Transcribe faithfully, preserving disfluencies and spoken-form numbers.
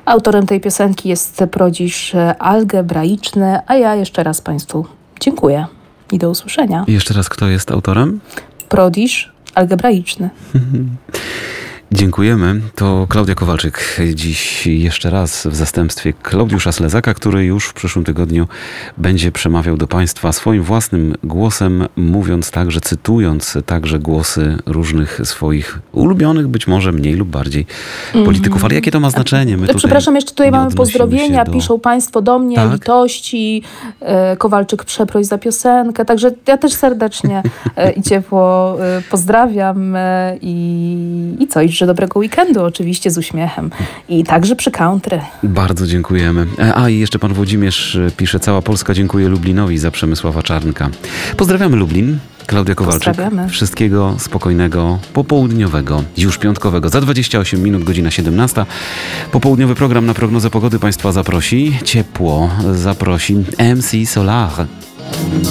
Autorem tej piosenki jest prodiż algebraiczny, a ja jeszcze raz Państwu dziękuję i do usłyszenia. Jeszcze raz, kto jest autorem? Prodiż algebraiczny. Dziękujemy. To Klaudia Kowalczyk dziś jeszcze raz w zastępstwie Klaudiusza Slezaka, który już w przyszłym tygodniu będzie przemawiał do Państwa swoim własnym głosem, mówiąc także, cytując także głosy różnych swoich ulubionych, być może mniej lub bardziej polityków. Ale jakie to ma znaczenie? My Przepraszam, jeszcze tutaj mamy pozdrowienia. do... Piszą Państwo do mnie, tak? litości. Kowalczyk, przeproś za piosenkę. Także ja też serdecznie i ciepło pozdrawiam i, i co? I życzę dobrego weekendu oczywiście z uśmiechem. I także przy country. Bardzo dziękujemy. A i jeszcze pan Włodzimierz pisze: cała Polska dziękuję Lublinowi za Przemysława Czarnka. Pozdrawiamy Lublin. Klaudia Kowalczyk. Wszystkiego spokojnego, popołudniowego, już piątkowego. Za dwadzieścia osiem minut, godzina siedemnasta. Popołudniowy program na prognozę pogody Państwa zaprosi. Ciepło zaprosi M C Solar.